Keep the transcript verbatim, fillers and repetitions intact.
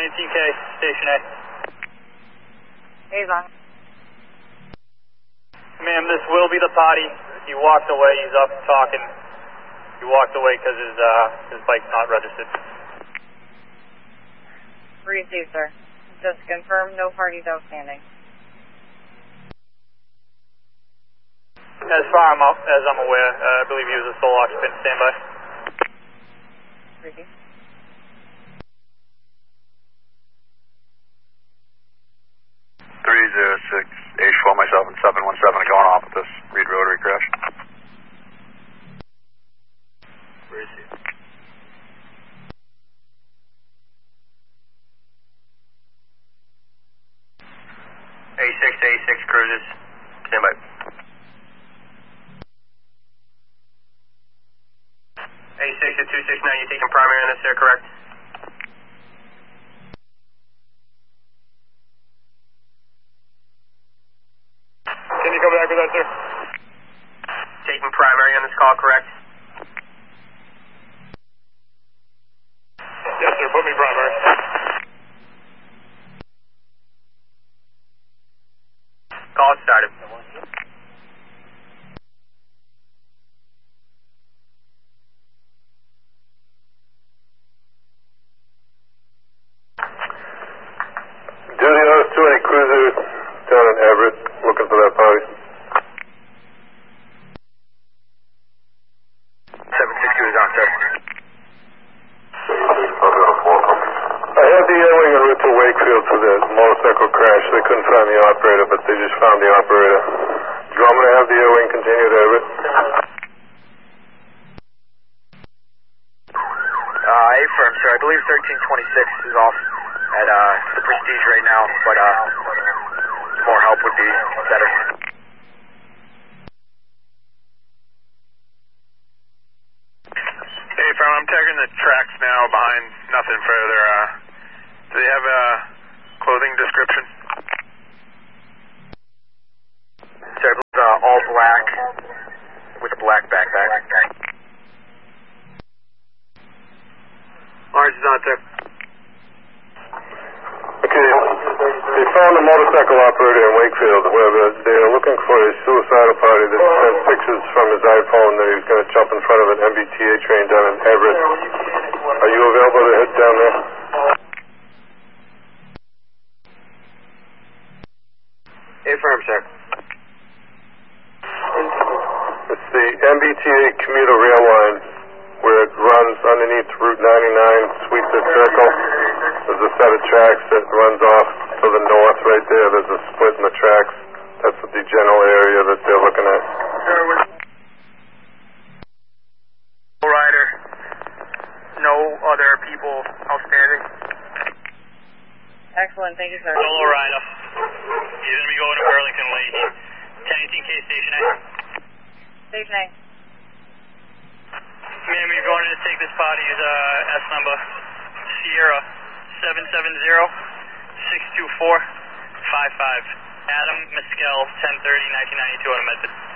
eighteen K, Station A. Avon. Ma'am, this will be the potty. He walked away, he's up talking. He walked away because his, uh, his bike's not registered. Received, sir. Just confirm no parties outstanding. As far I'm up, as I'm aware, uh, I believe he was a sole occupant. Stand by. Received. three zero six, H four, myself, and seven one seven are going off with this Reed Rotary crash. Received. A six to A six cruises, stand by. A six to two six nine, you're taking primary on this, sir, correct? Can you come back with that, sir? Taking primary on this call, correct? Yes, sir. Put me primary. Call started. Duty notice to any cruiser down in Everett looking for that party. seven six two is on, sir. I had the airwing en route to Wakefield for the motorcycle crash. They couldn't find the operator, but they just found the operator. Do you want me to have the airwing continue to Everett? Uh, A-firm, sir. I believe thirteen twenty-six is off at uh, the Prestige right now, but uh, more help would be better. A-firm, I'm tagging the tracks now behind nothing further. Uh, do they have a clothing description? Sir, uh, all black with a black backpack. Orange is on, sir. Okay, they found a motorcycle operator in Wakefield where they are looking for a suicidal party that sent pictures from his iPhone that he was going to jump in front of an M B T A train down in Everett. Are you available to head down there? A-firm, sir. It's the M B T A commuter rail line where it runs underneath Route ninety-nine, Sweetbit Circle. There's a set of tracks that runs off to the north right there. There's a split in the tracks. That's the general area that they're looking at. Rider, no other people outstanding. Excellent, thank you, sir. Solo rider. He's going to be going to Burlington Lake. ten eighteen K, Station A. Station A. Ma'am, you're going to take this party as uh, S number Sierra seven seven zero, six two four, five five. Adam Mescal, ten thirty, nineteen ninety-two on a Medford.